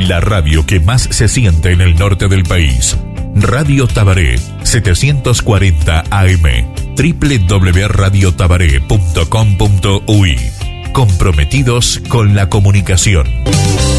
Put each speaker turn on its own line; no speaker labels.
la radio que más se siente en el norte del país. Radio Tabaré, 740 AM, www.radiotabaré.com.uy. Comprometidos con la comunicación.